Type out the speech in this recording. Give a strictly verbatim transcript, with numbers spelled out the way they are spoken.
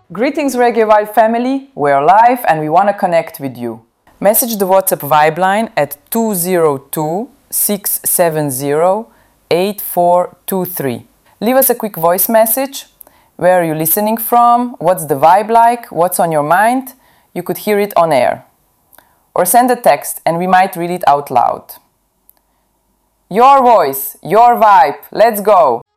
Greetings Reggae Vibe family, we're live and we want to connect with you. Message the WhatsApp Vibe line at two zero two, six seven zero, eight four two three. Leave us a quick voice message. Where are you listening from? What's the vibe like? What's on your mind? You could hear it on air. Or send a text and we might read it out loud. Your voice, your vibe, let's go!